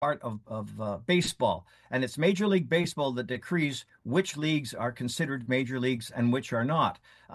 part of baseball, and it's Major League Baseball that decrees which leagues are considered major leagues and which are not.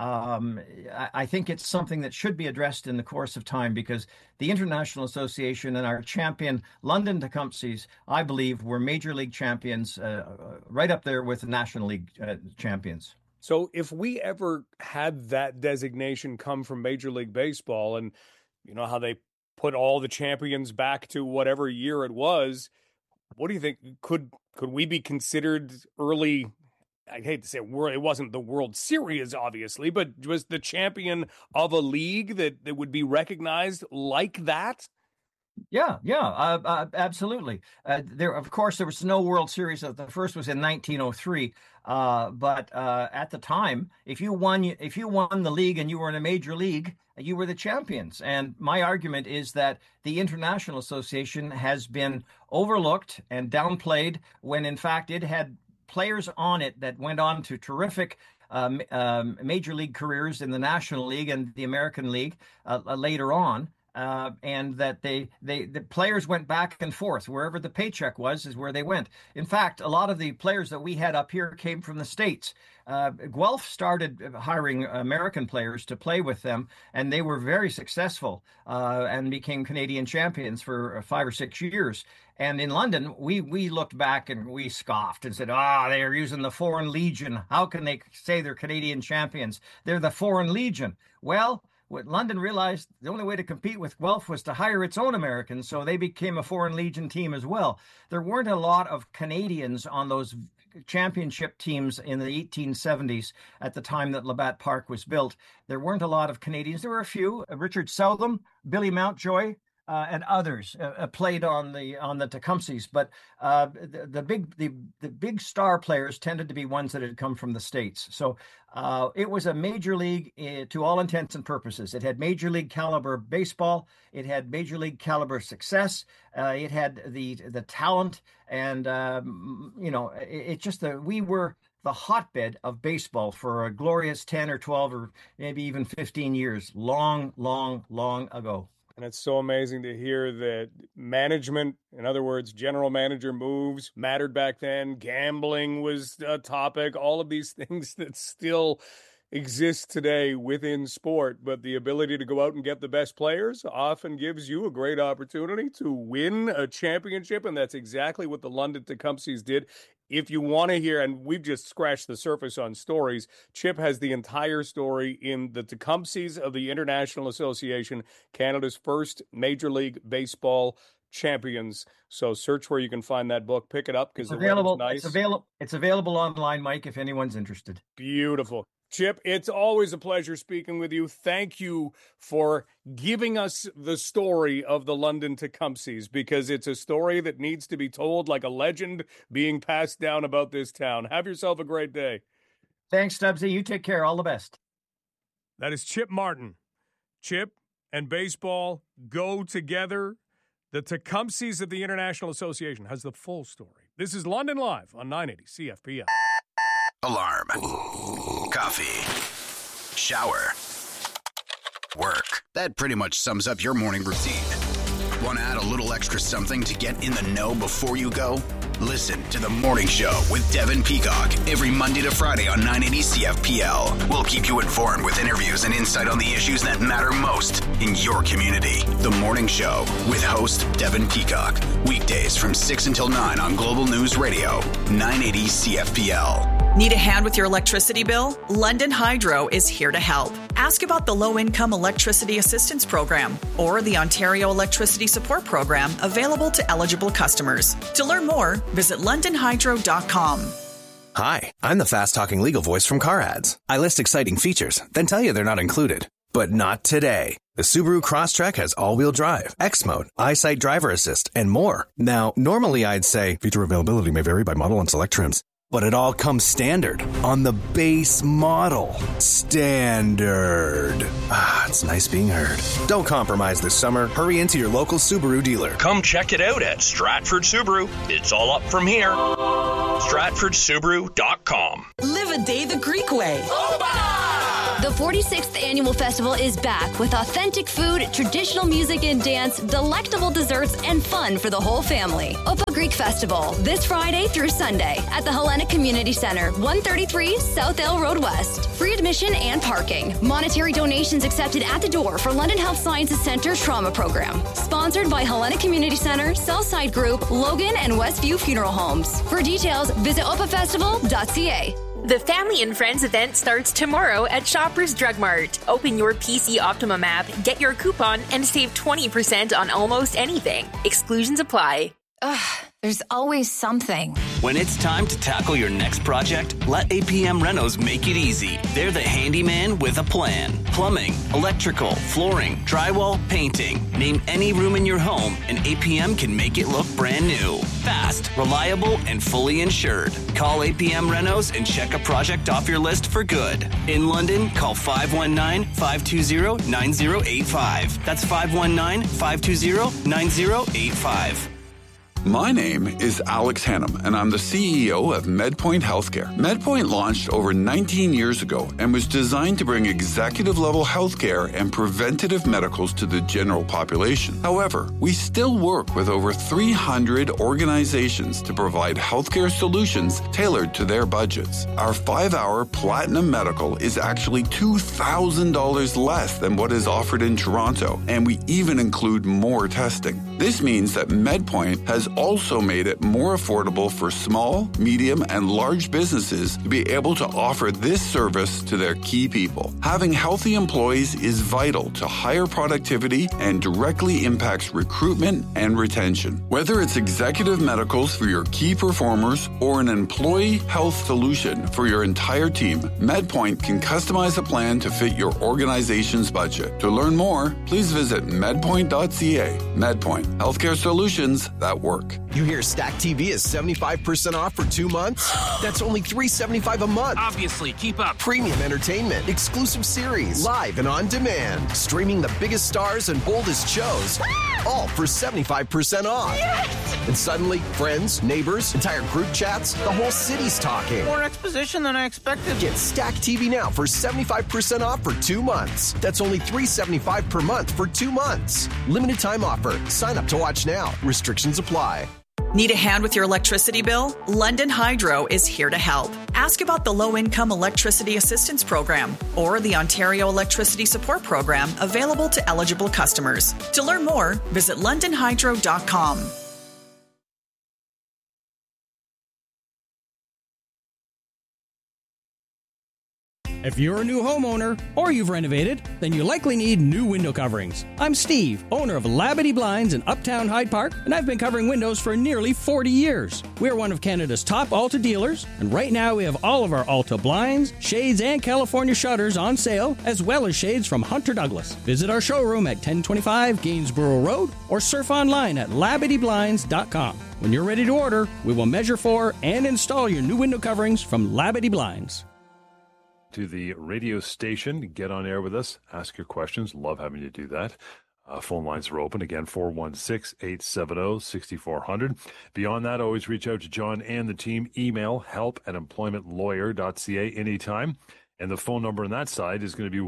I think it's something that should be addressed in the course of time, because the International Association and our champion London Tecumsehs, I believe, were major league champions, right up there with the National League champions. So if we ever had that designation come from Major League Baseball, and you know how they put all the champions back to whatever year it was, what do you think? Could we be considered early? I hate to say it wasn't the World Series, obviously, but was the champion of a league that would be recognized like that? Yeah, absolutely. There was no World Series. The first was in 1903. But at the time, if you won the league and you were in a major league, you were the champions. And my argument is that the International Association has been overlooked and downplayed, when in fact it had players on it that went on to terrific major league careers in the National League and the American League later on. And that the players went back and forth. Wherever the paycheck was is where they went. In fact, a lot of the players that we had up here came from the States. Guelph started hiring American players to play with them, and they were very successful and became Canadian champions for 5 or 6 years. And in London, we looked back and we scoffed and said, they're using the Foreign Legion. How can they say they're Canadian champions? They're the Foreign Legion. Well, what London realized, the only way to compete with Guelph was to hire its own Americans, so they became a Foreign Legion team as well. There weren't a lot of Canadians on those championship teams in the 1870s at the time that Labatt Park was built. There weren't a lot of Canadians. There were a few. Richard Southam, Billy Mountjoy, and others played on the Tecumsehs, but the big star players tended to be ones that had come from the States. So it was a major league to all intents and purposes. It had major league caliber baseball. It had major league caliber success. It had the talent, and we were the hotbed of baseball for a glorious 10 or 12 or maybe even 15 years, long ago. And it's so amazing to hear that management, in other words, general manager moves, mattered back then. Gambling was a topic, all of these things that still exist today within sport. But the ability to go out and get the best players often gives you a great opportunity to win a championship. And that's exactly what the London Tecumsehs did. If you want to hear, and we've just scratched the surface on stories, Chip has the entire story in the Tecumsehs of the International Association, Canada's first Major League Baseball champions. So search where you can find that book. Pick it up because the available. Nice. It's available online, Mike, if anyone's interested. Beautiful. Chip, it's always a pleasure speaking with you. Thank you for giving us the story of the London Tecumsehs, because it's a story that needs to be told like a legend being passed down about this town. Have yourself a great day. Thanks, Stubbsy. You take care. All the best. That is Chip Martin. Chip and baseball go together. The Tecumsehs of the International Association has the full story. This is London Live on 980 CFPL. Alarm. Coffee. Shower. Work. That pretty much sums up your morning routine. Want to add a little extra something to get in the know before you go? Listen to The Morning Show with Devin Peacock every Monday to Friday on 980 CFPL. We'll keep you informed with interviews and insight on the issues that matter most in your community. The Morning Show with host Devin Peacock. Weekdays from 6 until 9 on Global News Radio, 980 CFPL. Need a hand with your electricity bill? London Hydro is here to help. Ask about the Low-Income Electricity Assistance Program or the Ontario Electricity Support Program available to eligible customers. To learn more, visit londonhydro.com. Hi, I'm the fast-talking legal voice from Car Ads. I list exciting features, then tell you they're not included. But not today. The Subaru Crosstrek has all-wheel drive, X-Mode, EyeSight Driver Assist, and more. Now, normally I'd say feature availability may vary by model and select trims. But it all comes standard on the base model. Standard. It's nice being heard. Don't compromise this summer. Hurry into your local Subaru dealer. Come check it out at Stratford Subaru. It's all up from here. StratfordSubaru.com. Live a day the Greek way. Oba! The 46th Annual Festival is back with authentic food, traditional music and dance, delectable desserts, and fun for the whole family. Upa Greek Festival, this Friday through Sunday at the Hellenic Community Center, 133 South Ale Road West. Free admission and parking. Monetary donations accepted at the door for London Health Sciences Centre Trauma Program. Sponsored by Hellenic Community Center, Southside Group, Logan, and Westview Funeral Homes. For details, visit upafestival.ca. The Family and Friends event starts tomorrow at Shoppers Drug Mart. Open your PC Optimum app, get your coupon, and save 20% on almost anything. Exclusions apply. There's always something. When it's time to tackle your next project, let APM Renos make it easy. They're the handyman with a plan. Plumbing, electrical, flooring, drywall, painting. Name any room in your home and APM can make it look brand new. Fast, reliable, and fully insured. Call APM Renos and check a project off your list for good. In London, call 519-520-9085. That's 519-520-9085. My name is Alex Hannum, and I'm the CEO of MedPoint Healthcare. MedPoint launched over 19 years ago and was designed to bring executive-level healthcare and preventative medicals to the general population. However, we still work with over 300 organizations to provide healthcare solutions tailored to their budgets. Our 5-hour Platinum Medical is actually $2,000 less than what is offered in Toronto, and we even include more testing. This means that MedPoint has also made it more affordable for small, medium, and large businesses to be able to offer this service to their key people. Having healthy employees is vital to higher productivity and directly impacts recruitment and retention. Whether it's executive medicals for your key performers or an employee health solution for your entire team, MedPoint can customize a plan to fit your organization's budget. To learn more, please visit medpoint.ca. MedPoint, healthcare solutions that work. You hear Stack TV is 75% off for 2 months? That's only $375 a month. Obviously, keep up. Premium entertainment, exclusive series, live and on demand, streaming the biggest stars and boldest shows, all for 75% off. Yes! And suddenly, friends, neighbors, entire group chats, the whole city's talking. More exposition than I expected. Get Stack TV now for 75% off for 2 months. That's only $375 per month for 2 months. Limited time offer. Sign up to watch now. Restrictions apply. Need a hand with your electricity bill? London Hydro is here to help. Ask about the Low-Income Electricity Assistance Program or the Ontario Electricity Support Program available to eligible customers. To learn more, visit londonhydro.com. If you're a new homeowner or you've renovated, then you likely need new window coverings. I'm Steve, owner of Labadee Blinds in Uptown Hyde Park, and I've been covering windows for nearly 40 years. We're one of Canada's top Alta dealers, and right now we have all of our Alta blinds, shades, and California shutters on sale, as well as shades from Hunter Douglas. Visit our showroom at 1025 Gainsborough Road or surf online at LabadeeBlinds.com. When you're ready to order, we will measure for and install your new window coverings from Labadee Blinds. To the radio station, get on air with us, ask your questions. Love having you do that. Phone lines are open again, 416-870-6400. Beyond that, always reach out to John and the team. Email help@employmentlawyer.ca anytime. And the phone number on that side is going to be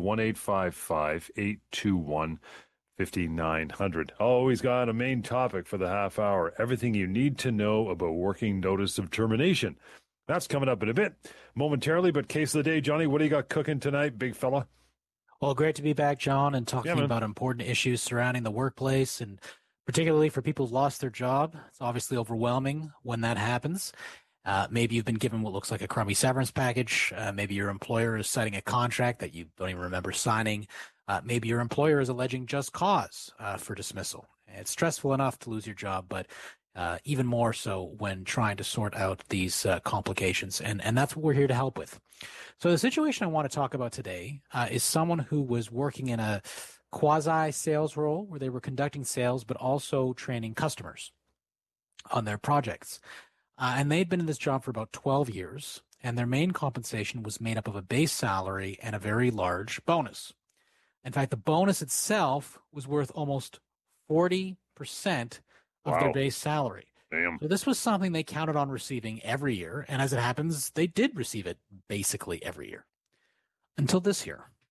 1-855-821-5900. Always got a main topic for the half hour. Everything you need to know about working notice of termination. That's coming up in a bit, momentarily, but case of the day, Johnny, what do you got cooking tonight, big fella? Well, great to be back, John, and talking about important issues surrounding the workplace, and particularly for people who've lost their job. It's obviously overwhelming when that happens. Maybe you've been given what looks like a crummy severance package. Maybe your employer is citing a contract that you don't even remember signing. Maybe your employer is alleging just cause for dismissal. It's stressful enough to lose your job, but even more so when trying to sort out these complications. And that's what we're here to help with. So the situation I want to talk about today is someone who was working in a quasi-sales role where they were conducting sales, but also training customers on their projects. And they'd been in this job for about 12 years, and their main compensation was made up of a base salary and a very large bonus. In fact, the bonus itself was worth almost 40% of their base salary. Damn. So this was something they counted on receiving every year, and as it happens, they did receive it basically every year. Until this year.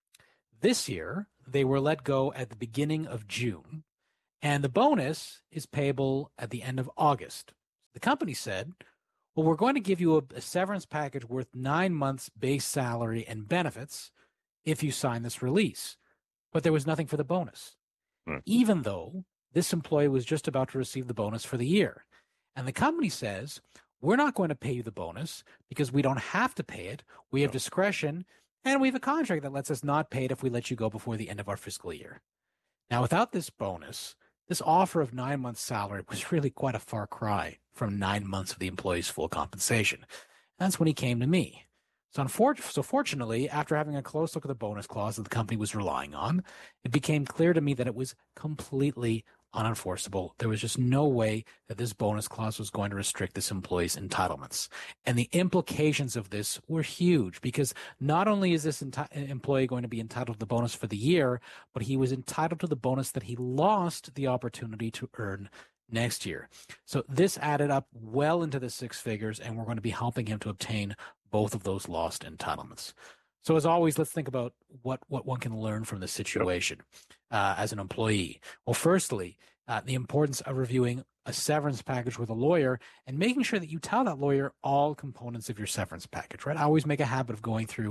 This year, they were let go at the beginning of June, and the bonus is payable at the end of August. The company said, well, we're going to give you a severance package worth 9 months base salary and benefits if you sign this release. But there was nothing for the bonus, even though this employee was just about to receive the bonus for the year. And the company says, we're not going to pay you the bonus because we don't have to pay it. We have discretion, and we have a contract that lets us not pay it if we let you go before the end of our fiscal year. Now, without this bonus, this offer of 9 months' salary was really quite a far cry from 9 months of the employee's full compensation. And that's when he came to me. So fortunately, after having a close look at the bonus clause that the company was relying on, it became clear to me that it was completely unenforceable. There was just no way that this bonus clause was going to restrict this employee's entitlements. And the implications of this were huge, because not only is this employee going to be entitled to the bonus for the year, but he was entitled to the bonus that he lost the opportunity to earn next year. So this added up well into the six figures, and we're going to be helping him to obtain both of those lost entitlements. So as always, let's think about what one can learn from this situation as an employee. Well, firstly, the importance of reviewing a severance package with a lawyer and making sure that you tell that lawyer all components of your severance package, right? I always make a habit of go through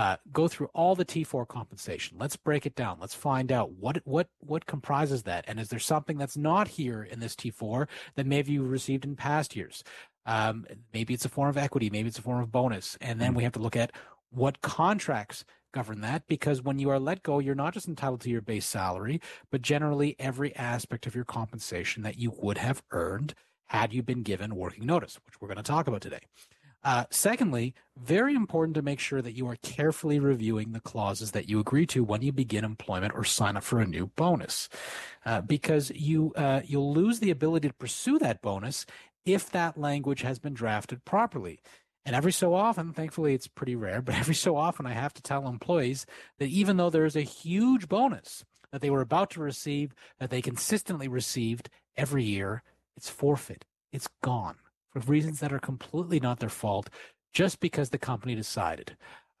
all the T4 compensation. Let's break it down. Let's find out what comprises that. And is there something that's not here in this T4 that maybe you received in past years? Maybe it's a form of equity. Maybe it's a form of bonus. And then we have to look at what contracts govern that, because when you are let go, you're not just entitled to your base salary, but generally every aspect of your compensation that you would have earned had you been given working notice, which we're going to talk about today. Secondly, very important to make sure that you are carefully reviewing the clauses that you agree to when you begin employment or sign up for a new bonus, because you'll lose the ability to pursue that bonus if that language has been drafted properly. And every so often, thankfully it's pretty rare, but every so often I have to tell employees that even though there is a huge bonus that they were about to receive, that they consistently received every year, it's forfeit. It's gone for reasons that are completely not their fault, just because the company decided.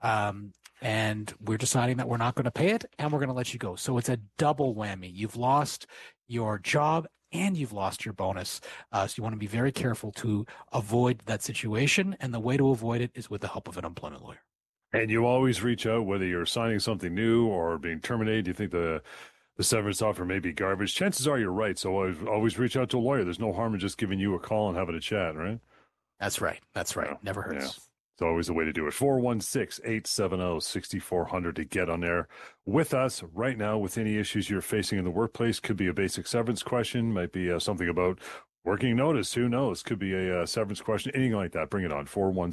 And we're deciding that we're not going to pay it, and we're going to let you go. So it's a double whammy. You've lost your job and you've lost your bonus. So you want to be very careful to avoid that situation. And the way to avoid it is with the help of an employment lawyer. And you always reach out, whether you're signing something new or being terminated. You think the severance offer may be garbage. Chances are you're right. So always reach out to a lawyer. There's no harm in just giving you a call and having a chat, right? That's right. Yeah. Never hurts. Yeah. It's always the way to do it. 416-870-6400 to get on there with us right now with any issues you're facing in the workplace. Could be a basic severance question, might be something about working notice. Who knows? Could be a severance question, anything like that. Bring it on.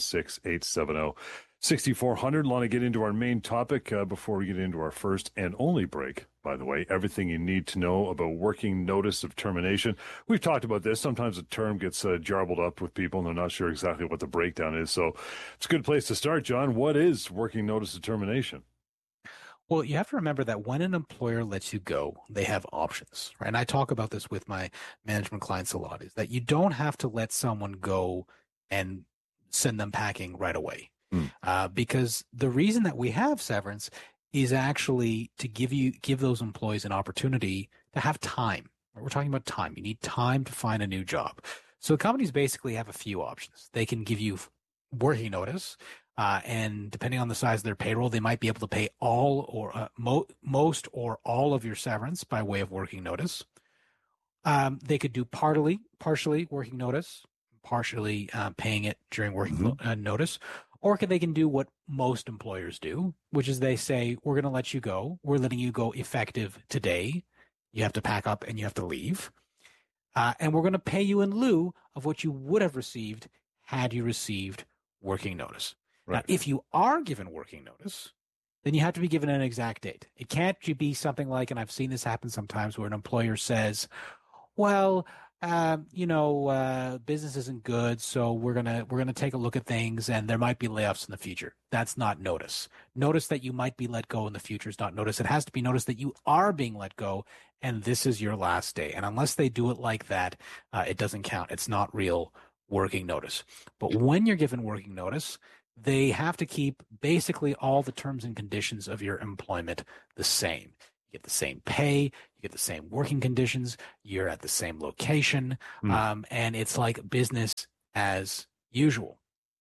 416-870-6400. Want to get into our main topic before we get into our first and only break. By the way, everything you need to know about working notice of termination. We've talked about this. Sometimes the term gets jarbled up with people and they're not sure exactly what the breakdown is. So it's a good place to start, John. What is working notice of termination? Well, you have to remember that when an employer lets you go, they have options, right? And I talk about this with my management clients a lot, is that you don't have to let someone go and send them packing right away. Because the reason that we have severance is actually to give those employees an opportunity to have time. We're talking about time. You need time to find a new job. So companies basically have a few options. They can give you working notice, and depending on the size of their payroll, they might be able to pay all or most or all of your severance by way of working notice. They could do partially working notice, partially paying it during working notice. Or they can do what most employers do, which is they say, we're going to let you go. We're letting you go effective today. You have to pack up and you have to leave. And we're going to pay you in lieu of what you would have received had you received working notice. Right. Now, if you are given working notice, then you have to be given an exact date. It can't be something like, and I've seen this happen sometimes, where an employer says, well, business isn't good, so we're gonna take a look at things, and there might be layoffs in the future. That's not notice. Notice that you might be let go in the future is not notice. It has to be notice that you are being let go, and this is your last day. And unless they do it like that, it doesn't count. It's not real working notice. But when you're given working notice, they have to keep basically all the terms and conditions of your employment the same. You get the same pay, you get the same working conditions, you're at the same location, and it's like business as usual.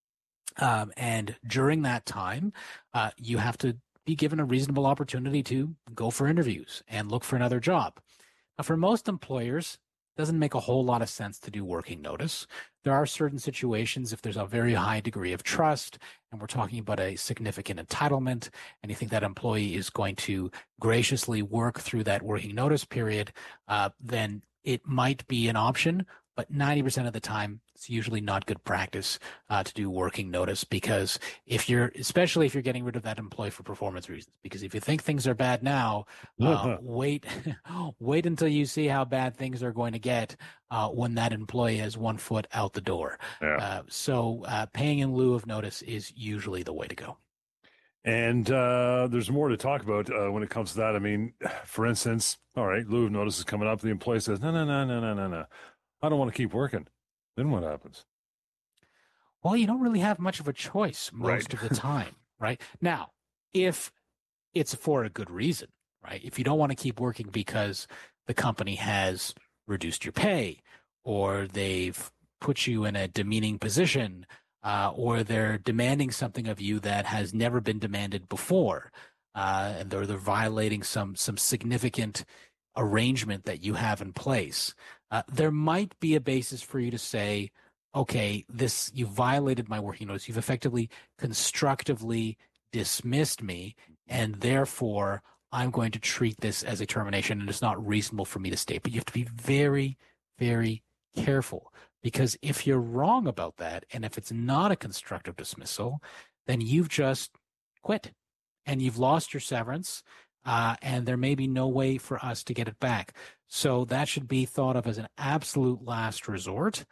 And during that time, you have to be given a reasonable opportunity to go for interviews and look for another job. Now, for most employers, it doesn't make a whole lot of sense to do working notice. There are certain situations, if there's a very high degree of trust, and we're talking about a significant entitlement, and you think that employee is going to graciously work through that working notice period, then it might be an option. But 90% of the time, it's usually not good practice to do working notice, because especially if you're getting rid of that employee for performance reasons, because if you think things are bad now, wait until you see how bad things are going to get when that employee has 1 foot out the door. Yeah. So paying in lieu of notice is usually the way to go. And there's more to talk about when it comes to that. I mean, for instance, all right, lieu of notice is coming up. The employee says, no. I don't want to keep working. Then what happens? Well, you don't really have much of a choice most of the time, right? Now, if it's for a good reason, right? If you don't want to keep working because the company has reduced your pay, or they've put you in a demeaning position, or they're demanding something of you that has never been demanded before, and they're violating some significant arrangement that you have in place, there might be a basis for you to say, okay, you violated my working notice. You've effectively constructively dismissed me, and therefore I'm going to treat this as a termination, and it's not reasonable for me to stay. But you have to be very, very careful, because if you're wrong about that, and if it's not a constructive dismissal, then you've just quit and you've lost your severance. And there may be no way for us to get it back. So that should be thought of as an absolute last resort,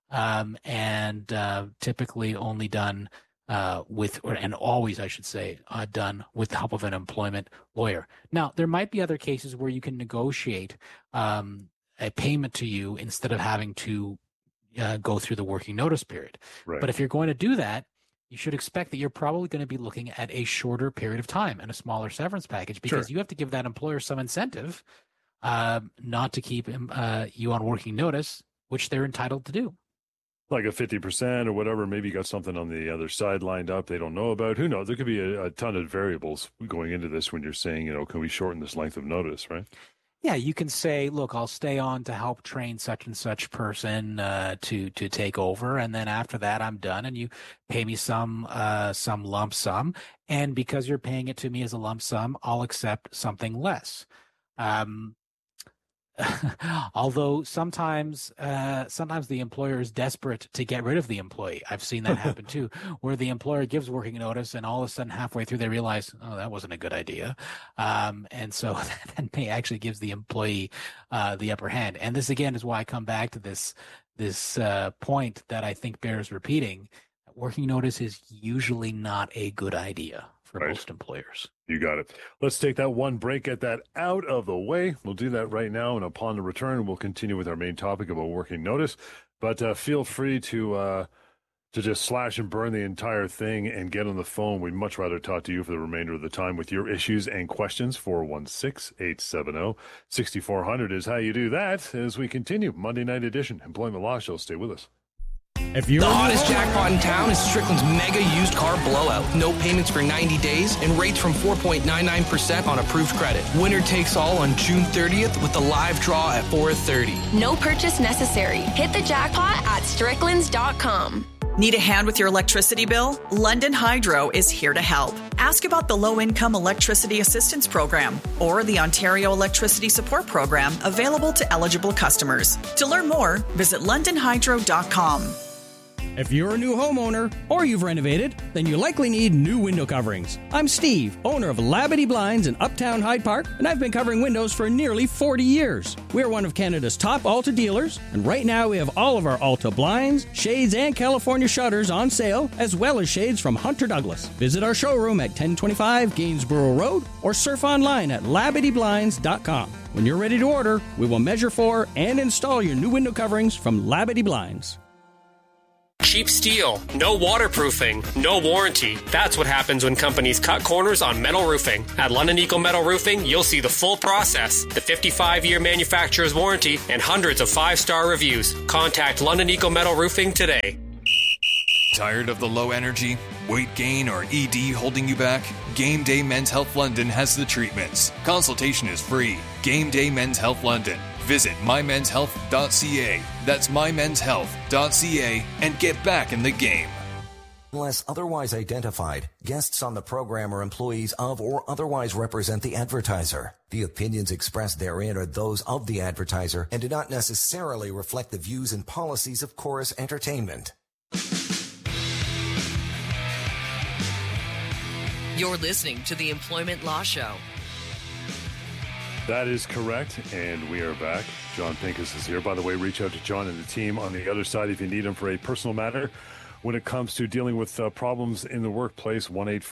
and typically only done always, I should say, done with the help of an employment lawyer. Now, there might be other cases where you can negotiate a payment to you instead of having to go through the working notice period. Right. But if you're going to do that, you should expect that you're probably going to be looking at a shorter period of time and a smaller severance package, because you have to give that employer some incentive not to keep you on working notice, which they're entitled to do. Like a 50% or whatever. Maybe you got something on the other side lined up they don't know about. Who knows? There could be a ton of variables going into this when you're saying, can we shorten this length of notice, right? Yeah, you can say, look, I'll stay on to help train such and such person to take over, and then after that, I'm done, and you pay me some lump sum, and because you're paying it to me as a lump sum, I'll accept something less. Although sometimes the employer is desperate to get rid of the employee. I've seen that happen too, where the employer gives working notice and all of a sudden halfway through they realize, oh, that wasn't a good idea. And so that may actually gives the employee the upper hand. And this again is why I come back to this point that I think bears repeating. Working notice is usually not a good idea for most employers. You got it. Let's take that one break, get that out of the way. We'll do that right now, and upon the return, we'll continue with our main topic about working notice. But feel free to just slash and burn the entire thing and get on the phone. We'd much rather talk to you for the remainder of the time with your issues and questions. 416-870-6400 is how you do that as we continue. Monday Night Edition, Employment Law Show. Stay with us. The hottest jackpot in town is Strickland's mega used car blowout. No payments for 90 days and rates from 4.99% on approved credit. Winner takes all on June 30th with the live draw at 4:30. No purchase necessary. Hit the jackpot at stricklands.com. Need a hand with your electricity bill? London Hydro is here to help. Ask about the Low-Income Electricity Assistance Program or the Ontario Electricity Support Program available to eligible customers. To learn more, visit londonhydro.com. If you're a new homeowner or you've renovated, then you likely need new window coverings. I'm Steve, owner of Labadee Blinds in Uptown Hyde Park, and I've been covering windows for nearly 40 years. We're one of Canada's top Alta dealers, and right now we have all of our Alta blinds, shades, and California shutters on sale, as well as shades from Hunter Douglas. Visit our showroom at 1025 Gainsborough Road or surf online at LabadeeBlinds.com. When you're ready to order, we will measure for and install your new window coverings from Labadee Blinds. Cheap steel, no waterproofing, no warranty. That's what happens when companies cut corners on metal roofing. At London Eco Metal Roofing, you'll see the full process, the 55-year manufacturer's warranty, and hundreds of 5-star reviews. Contact London Eco Metal Roofing today. Tired of the low energy, weight gain, or ED holding you back? Game Day Men's Health London has the treatments. Consultation is free. Game Day Men's Health London. Visit mymenshealth.ca. That's mymenshealth.ca and get back in the game. Unless otherwise identified, guests on the program are employees of or otherwise represent the advertiser. The opinions expressed therein are those of the advertiser and do not necessarily reflect the views and policies of Chorus Entertainment. You're listening to the Employment Law Show. That is correct, and we are back. John Pincus is here. By the way, reach out to John and the team on the other side if you need him for a personal matter. When it comes to dealing with problems in the workplace,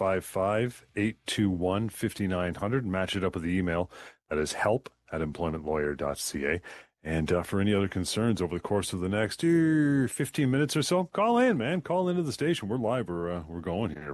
1-855-821-5900. Match it up with the email. That is help@employmentlawyer.ca. And for any other concerns over the course of the next 15 minutes or so, call in, man. Call into the station. We're live. We're going here.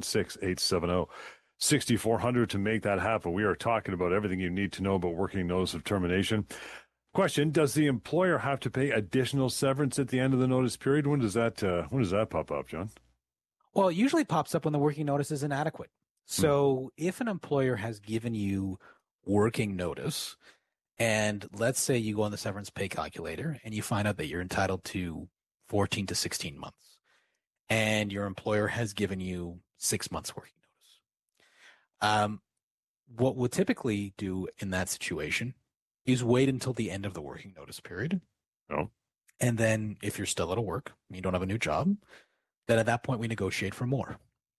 416-870-6400 to make that happen. We are talking about everything you need to know about working notice of termination. Question: does the employer have to pay additional severance at the end of the notice period? When does that pop up, John? Well, it usually pops up when the working notice is inadequate. So if an employer has given you working notice, and let's say you go on the severance pay calculator and you find out that you're entitled to 14 to 16 months, and your employer has given you 6 months working notice. What we'll typically do in that situation is wait until the end of the working notice period. Oh. And then if you're still out of work, you don't have a new job, then at that point we negotiate for more.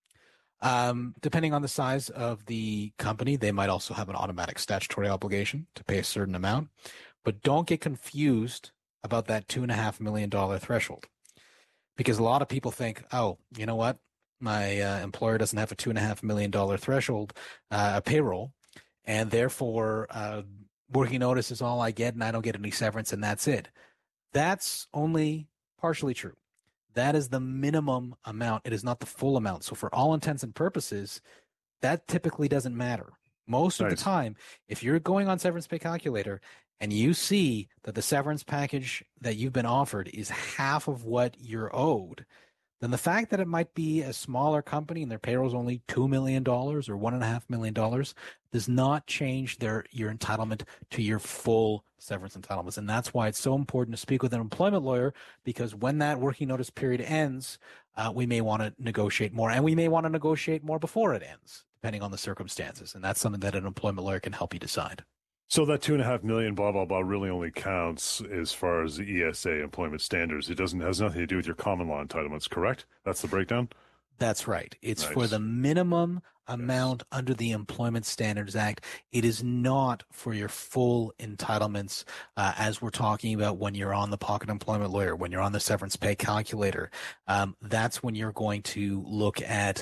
Depending on the size of the company, they might also have an automatic statutory obligation to pay a certain amount. But don't get confused about that $2.5 million threshold, because a lot of people think, oh, you know what? My employer doesn't have a $2.5 million threshold, payroll, and therefore working notice is all I get, and I don't get any severance, and that's it. That's only partially true. That is the minimum amount. It is not the full amount. So for all intents and purposes, that typically doesn't matter. Most of the time, if you're going on severance pay calculator and you see that the severance package that you've been offered is half of what you're owed, then the fact that it might be a smaller company and their payroll is only $2 million or $1.5 million does not change your entitlement to your full severance entitlements. And that's why it's so important to speak with an employment lawyer, because when that working notice period ends, we may want to negotiate more, and we may want to negotiate more before it ends, depending on the circumstances. And that's something that an employment lawyer can help you decide. So that $2.5 million, blah, blah, blah, really only counts as far as the ESA employment standards. It has nothing to do with your common law entitlements, correct? That's the breakdown? That's right. It's for the minimum amount under the Employment Standards Act. It is not for your full entitlements, as we're talking about when you're on the pocket employment lawyer, when you're on the severance pay calculator. That's when you're going to look at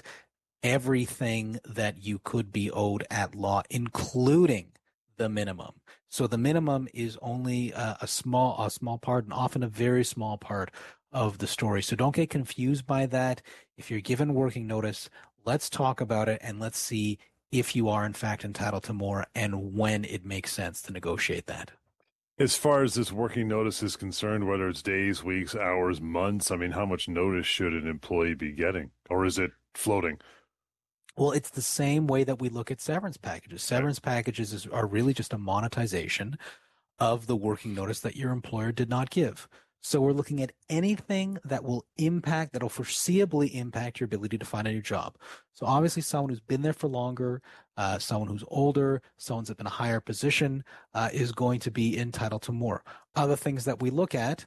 everything that you could be owed at law, including the minimum. So the minimum is only a small part, and often a very small part of the story. So don't get confused by that. If you're given working notice, let's talk about it, and let's see if you are in fact entitled to more and when it makes sense to negotiate that. As far as this working notice is concerned, whether it's days, weeks, hours, months, I mean, how much notice should an employee be getting? Or is it floating? Well, it's the same way that we look at severance packages. Severance packages are really just a monetization of the working notice that your employer did not give. So we're looking at anything that will that'll foreseeably impact your ability to find a new job. So obviously someone who's been there for longer, someone who's older, someone's in a higher position is going to be entitled to more. Other things that we look at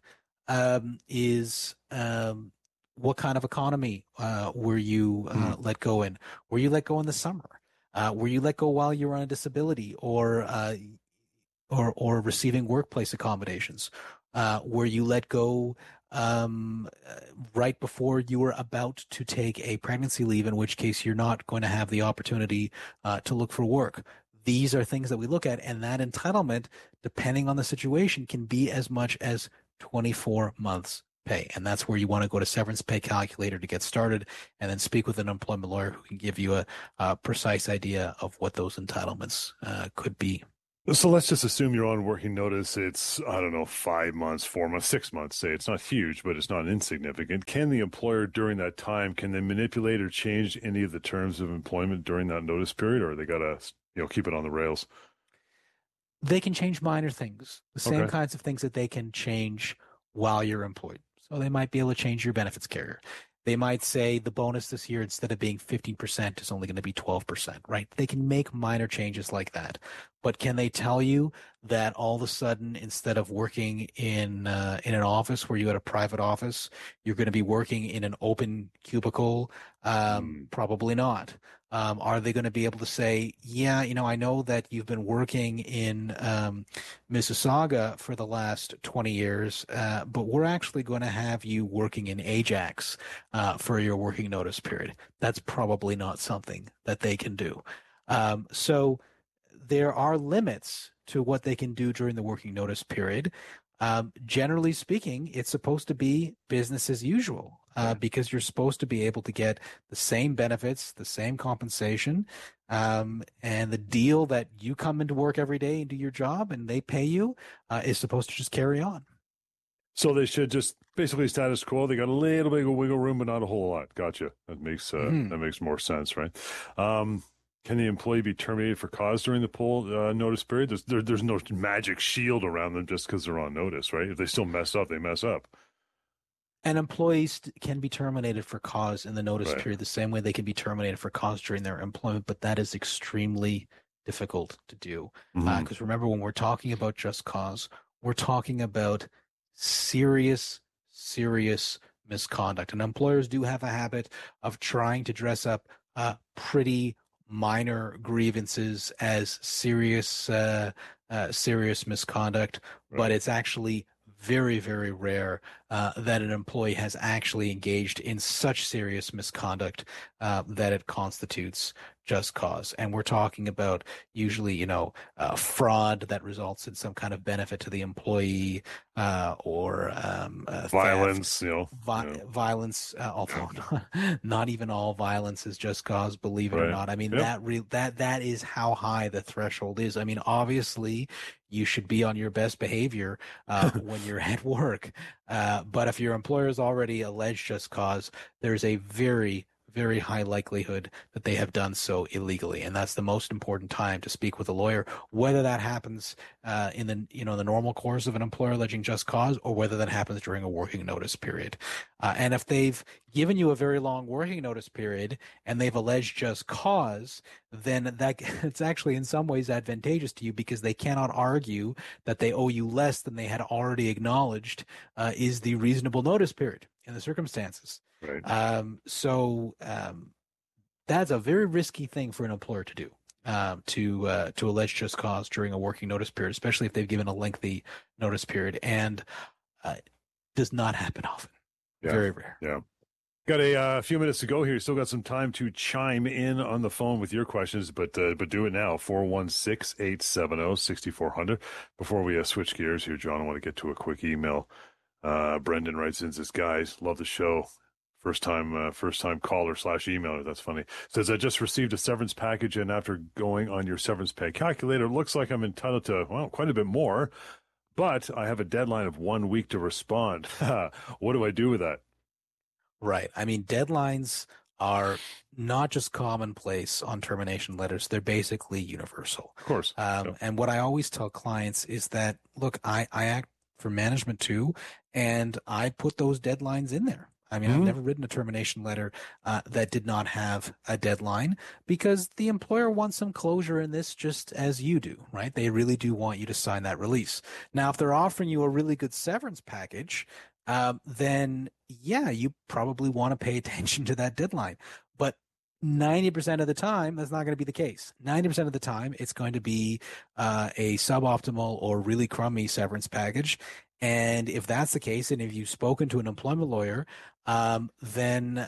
is what kind of economy were you let go in? Were you let go in the summer? Were you let go while you were on a disability or receiving workplace accommodations? Were you let go right before you were about to take a pregnancy leave, in which case you're not going to have the opportunity to look for work? These are things that we look at, and that entitlement, depending on the situation, can be as much as 24 months pay. And that's where you want to go to Severance Pay Calculator to get started, and then speak with an employment lawyer who can give you a precise idea of what those entitlements could be. So let's just assume you're on working notice. It's, 5 months, 4 months, 6 months, say. It's not huge, but it's not insignificant. Can the employer during that time, can they manipulate or change any of the terms of employment during that notice period, or they got to, keep it on the rails? They can change minor things, the same kinds of things that they can change while you're employed. So they might be able to change your benefits carrier. They might say the bonus this year, instead of being 15%, is only going to be 12%, right? They can make minor changes like that. But can they tell you that all of a sudden, instead of working in an office where you had a private office, you're going to be working in an open cubicle? Probably not. Are they going to be able to say, yeah, I know that you've been working in Mississauga for the last 20 years, but we're actually going to have you working in Ajax for your working notice period. That's probably not something that they can do. So there are limits to what they can do during the working notice period. Generally speaking, it's supposed to be business as usual. Because you're supposed to be able to get the same benefits, the same compensation, and the deal that you come into work every day and do your job and they pay you is supposed to just carry on. So they should just basically status quo. They got a little bit of wiggle room, but not a whole lot. Gotcha. That makes that makes more sense, right? Can the employee be terminated for cause during the poll notice period? There's no magic shield around them just because they're on notice, right? If they still mess up, they mess up. And employees can be terminated for cause in the notice period the same way they can be terminated for cause during their employment, but that is extremely difficult to do. Because remember, when we're talking about just cause, we're talking about serious misconduct. And employers do have a habit of trying to dress up pretty minor grievances as serious misconduct, but it's actually very, very rare that an employee has actually engaged in such serious misconduct that it constitutes just cause. And we're talking about usually, fraud that results in some kind of benefit to the employee or violence, violence, although not even all violence is just cause, believe it or not. I mean, that is how high the threshold is. I mean, obviously, you should be on your best behavior when you're at work. But if your employer has already alleged just cause, there's a very, very high likelihood that they have done so illegally. And that's the most important time to speak with a lawyer, whether that happens in the normal course of an employer alleging just cause, or whether that happens during a working notice period. And if they've given you a very long working notice period and they've alleged just cause, then it's actually in some ways advantageous to you, because they cannot argue that they owe you less than they had already acknowledged is the reasonable notice period in the circumstances. So that's a very risky thing for an employer to do, to allege just cause during a working notice period, especially if they've given a lengthy notice period, and does not happen often. Very rare. Yeah. Got a few minutes to go here. Still got some time to chime in on the phone with your questions, but do it now. 416-870-6400. Before we switch gears here, John, I want to get to a quick email. Brendan writes in, says, guys, love the show. First time caller / emailer. That's funny. Says, I just received a severance package, and after going on your severance pay calculator, it looks like I'm entitled to, quite a bit more, but I have a deadline of 1 week to respond. What do I do with that? Right. I mean, deadlines are not just commonplace on termination letters. They're basically universal. Of course. And what I always tell clients is that, look, I act for management too, and I put those deadlines in there. I mean, I've never written a termination letter that did not have a deadline, because the employer wants some closure in this, just as you do, right? They really do want you to sign that release. Now, if they're offering you a really good severance package, then yeah, you probably want to pay attention to that deadline. But 90% of the time, that's not going to be the case. 90% of the time, it's going to be a suboptimal or really crummy severance package. And if that's the case, and if you've spoken to an employment lawyer, then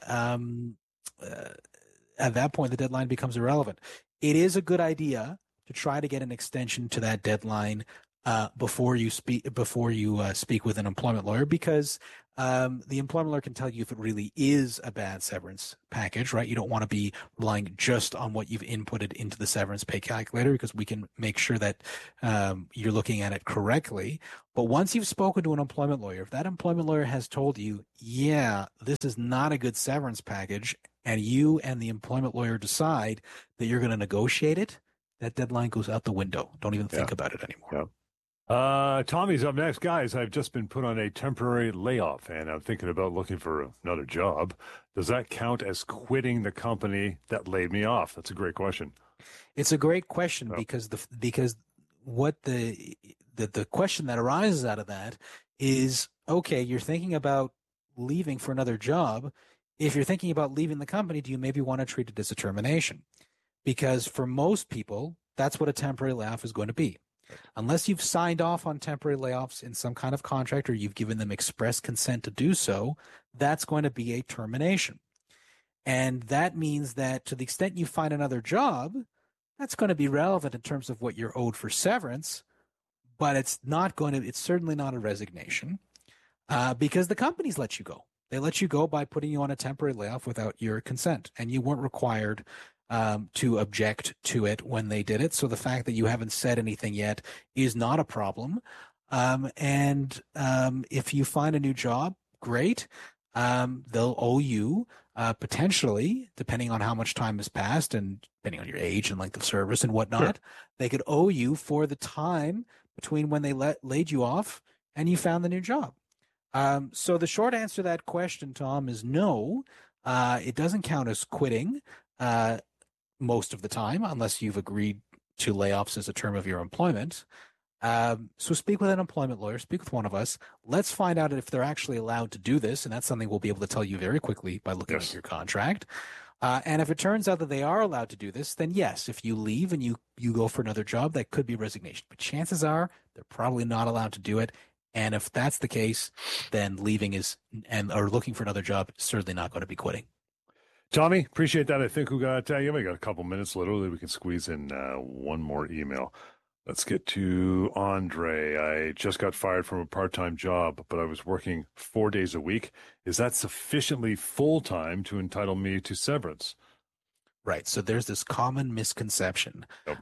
at that point, the deadline becomes irrelevant. It is a good idea to try to get an extension to that deadline before you speak with an employment lawyer, because the employment lawyer can tell you if it really is a bad severance package, right? You don't want to be relying just on what you've inputted into the severance pay calculator, because we can make sure that you're looking at it correctly. But once you've spoken to an employment lawyer, if that employment lawyer has told you, yeah, this is not a good severance package, and you and the employment lawyer decide that you're going to negotiate it, that deadline goes out the window. Don't even think about it anymore. Yeah. Tommy's up next. Guys, I've just been put on a temporary layoff, and I'm thinking about looking for another job. Does that count as quitting the company that laid me off? That's a great question. It's a great question because what the question that arises out of that is, okay, you're thinking about leaving for another job. If you're thinking about leaving the company, do you maybe want to treat it as a termination? Because for most people, that's what a temporary layoff is going to be. Unless you've signed off on temporary layoffs in some kind of contract or you've given them express consent to do so, that's going to be a termination. And that means that to the extent you find another job, that's going to be relevant in terms of what you're owed for severance, but it's certainly not a resignation because the companies let you go. They let you go by putting you on a temporary layoff without your consent, and you weren't required to object to it when they did it. So the fact that you haven't said anything yet is not a problem. And if you find a new job, great. They'll owe you potentially, depending on how much time has passed and depending on your age and length of service and whatnot, they could owe you for the time between when they laid you off and you found the new job. So the short answer to that question, Tom, is no. It doesn't count as quitting. Most of the time, unless you've agreed to layoffs as a term of your employment. So speak with an employment lawyer, speak with one of us. Let's find out if they're actually allowed to do this, and that's something we'll be able to tell you very quickly by looking at your contract. And if it turns out that they are allowed to do this, then yes, if you leave and you go for another job, that could be resignation. But chances are they're probably not allowed to do it. And if that's the case, then leaving or looking for another job is certainly not going to be quitting. Tommy, appreciate that. I think we got a couple minutes. Literally, we can squeeze in one more email. Let's get to Andre. I just got fired from a part-time job, but I was working 4 days a week. Is that sufficiently full-time to entitle me to severance? Right. So there's this common misconception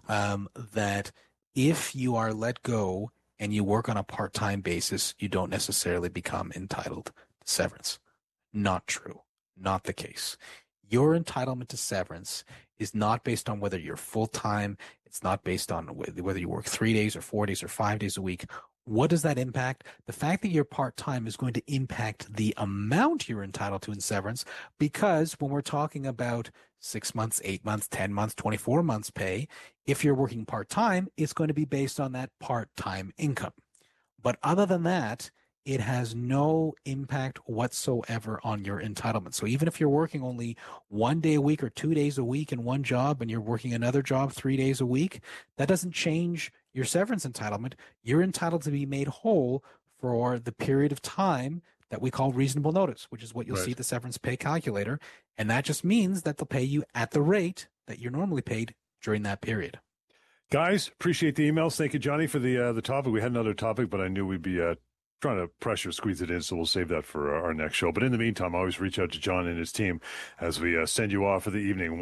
that if you are let go and you work on a part-time basis, you don't necessarily become entitled to severance. Not true. Not the case. Your entitlement to severance is not based on whether you're full-time. It's not based on whether you work 3 days or 4 days or 5 days a week. What does that impact? The fact that you're part-time is going to impact the amount you're entitled to in severance, because when we're talking about 6 months, 8 months, 10 months, 24 months pay, if you're working part-time, it's going to be based on that part-time income. But other than that, it has no impact whatsoever on your entitlement. So even if you're working only 1 day a week or 2 days a week in one job and you're working another job 3 days a week, that doesn't change your severance entitlement. You're entitled to be made whole for the period of time that we call reasonable notice, which is what you'll see at the severance pay calculator. And that just means that they'll pay you at the rate that you're normally paid during that period. Guys, appreciate the emails. Thank you, Johnny, for the topic. We had another topic, but I knew we'd be trying to squeeze it in, so we'll save that for our next show. But in the meantime, always reach out to John and his team as we send you off for the evening.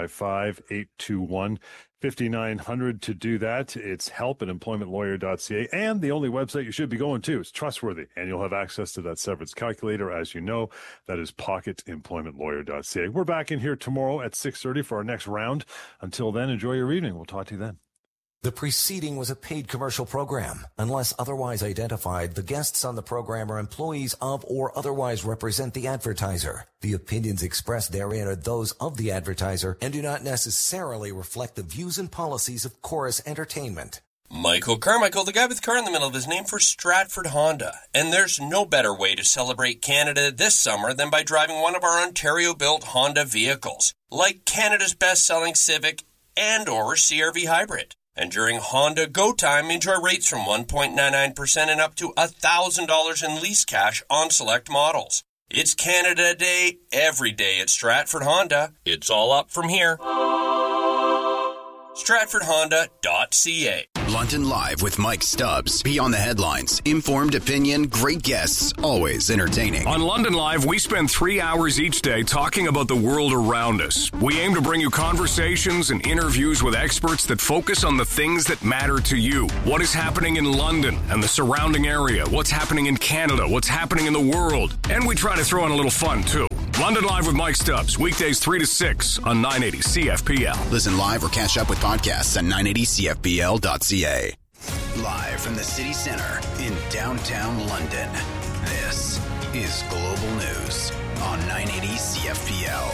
1-855-821-5900 to do that. It's help@employmentlawyer.ca, and the only website you should be going to is trustworthy, and you'll have access to that severance calculator, as you know. That is pocketemploymentlawyer.ca. We're back in here tomorrow at 6:30 for our next round. Until then, enjoy your evening. We'll talk to you then. The preceding was a paid commercial program. Unless otherwise identified, the guests on the program are employees of or otherwise represent the advertiser. The opinions expressed therein are those of the advertiser and do not necessarily reflect the views and policies of Chorus Entertainment. Michael Carmichael, the guy with car in the middle of his name, for Stratford Honda. And there's no better way to celebrate Canada this summer than by driving one of our Ontario-built Honda vehicles, like Canada's best-selling Civic and or CR-V Hybrid. And during Honda Go Time, enjoy rates from 1.99% and up to $1,000 in lease cash on select models. It's Canada Day every day at Stratford Honda. It's all up from here. StratfordHonda.ca. London Live with Mike Stubbs. Beyond the headlines, informed opinion, great guests, always entertaining. On London Live, we spend 3 hours each day talking about the world around us. We aim to bring you conversations and interviews with experts that focus on the things that matter to you. What is happening in London and the surrounding area? What's happening in Canada? What's happening in the world? And we try to throw in a little fun, too. London Live with Mike Stubbs, weekdays 3 to 6 on 980 CFPL. Listen live or catch up with podcasts at 980CFPL.ca. Live from the city center in downtown London, this is Global News on 980 CFPL.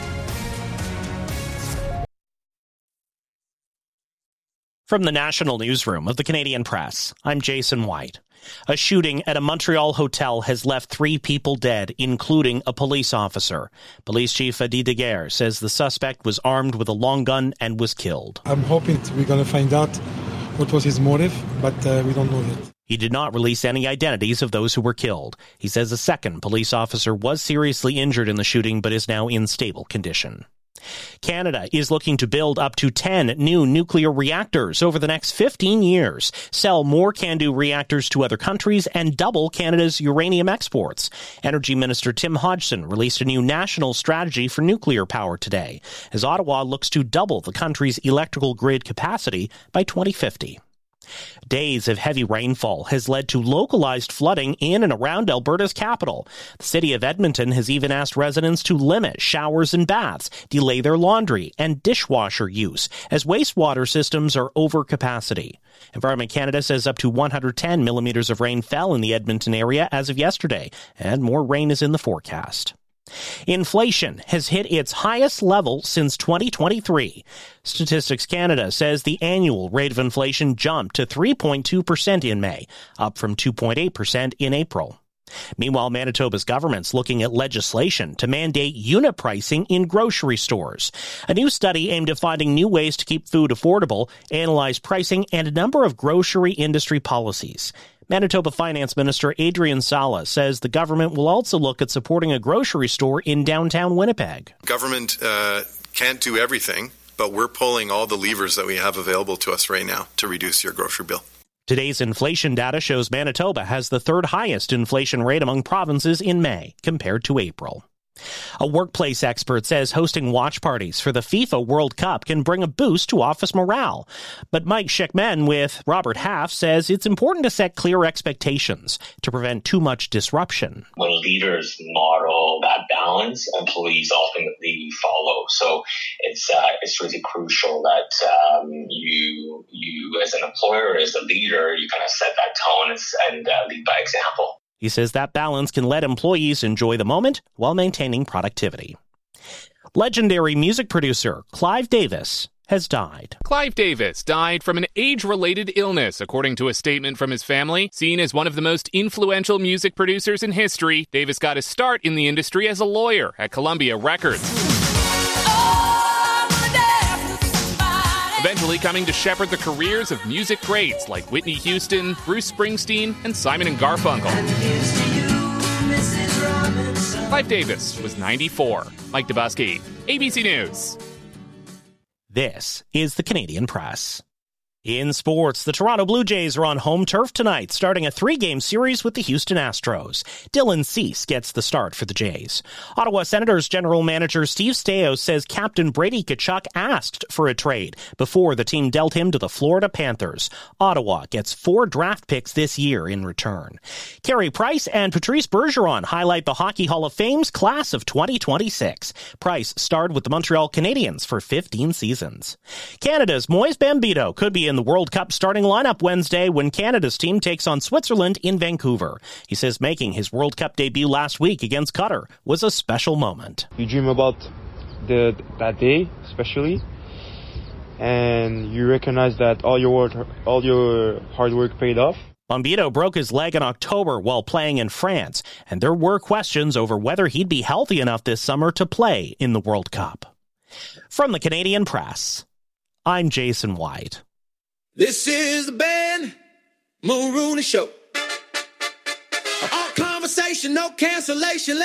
From the National Newsroom of the Canadian Press, I'm Jason White. A shooting at a Montreal hotel has left 3 people dead, including a police officer. Police Chief Adi Daguerre says the suspect was armed with a long gun and was killed. I'm hoping we're going to find out what was his motive, but we don't know yet. He did not release any identities of those who were killed. He says a second police officer was seriously injured in the shooting but is now in stable condition. Canada is looking to build up to 10 new nuclear reactors over the next 15 years, sell more CANDU reactors to other countries, and double Canada's uranium exports. Energy Minister Tim Hodgson released a new national strategy for nuclear power today, as Ottawa looks to double the country's electrical grid capacity by 2050. Days of heavy rainfall has led to localized flooding in and around Alberta's capital. The city of Edmonton has even asked residents to limit showers and baths, delay their laundry and dishwasher use, as wastewater systems are over capacity. Environment Canada says up to 110 millimeters of rain fell in the Edmonton area as of yesterday, and more rain is in the forecast. Inflation has hit its highest level since 2023. Statistics Canada says the annual rate of inflation jumped to 3.2% in May, up from 2.8% in April. Meanwhile, Manitoba's government's looking at legislation to mandate unit pricing in grocery stores. A new study aimed at finding new ways to keep food affordable analyzed pricing and a number of grocery industry policies. Manitoba Finance Minister Adrian Sala says the government will also look at supporting a grocery store in downtown Winnipeg. Government can't do everything, but we're pulling all the levers that we have available to us right now to reduce your grocery bill. Today's inflation data shows Manitoba has the third highest inflation rate among provinces in May, compared to April. A workplace expert says hosting watch parties for the FIFA World Cup can bring a boost to office morale. But Mike Sheckman with Robert Half says it's important to set clear expectations to prevent too much disruption. When leaders model that balance, employees ultimately follow. So it's really crucial that you as an employer, as a leader, you kind of set that tone and lead by example. He says that balance can let employees enjoy the moment while maintaining productivity. Legendary music producer Clive Davis has died. Clive Davis died from an age-related illness, according to a statement from his family. Seen as one of the most influential music producers in history, Davis got his start in the industry as a lawyer at Columbia Records. Eventually coming to shepherd the careers of music greats like Whitney Houston, Bruce Springsteen, and Simon & Garfunkel. Clive Davis was 94. Mike Dubusky, ABC News. This is the Canadian Press. In sports, the Toronto Blue Jays are on home turf tonight, starting a 3-game series with the Houston Astros. Dylan Cease gets the start for the Jays. Ottawa Senators General Manager Steve Staios says Captain Brady Tkachuk asked for a trade before the team dealt him to the Florida Panthers. Ottawa gets 4 draft picks this year in return. Carey Price and Patrice Bergeron highlight the Hockey Hall of Fame's class of 2026. Price starred with the Montreal Canadiens for 15 seasons. Canada's Moise Bambito could be in the World Cup starting lineup Wednesday when Canada's team takes on Switzerland in Vancouver. He says making his World Cup debut last week against Qatar was a special moment. You dream about that day, especially, and you recognize that all your hard work paid off. Bambito broke his leg in October while playing in France, and there were questions over whether he'd be healthy enough this summer to play in the World Cup. From the Canadian Press, I'm Jason White. This is the Ben Mulrooney Show. All conversation, no cancellation.